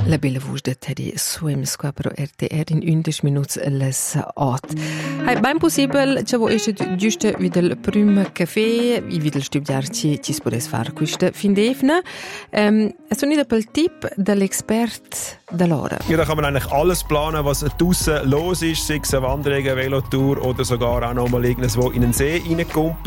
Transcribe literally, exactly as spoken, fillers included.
La bella voce de Teddy Swims qua per R T R in undici minuti les at. Hai ben possibile che vo esce giusto wieder il primo caffè, i wieder studiar ci ci spodes far questa fin d'evna. Ähm, es so nicht pel Tipp dell'Expert dell'ora. Ja, da kann man eigentlich alles planen, was draussen los ist, sei es eine Wanderung, eine Velotour oder sogar auch noch mal irgendwo in den See reinkumpen.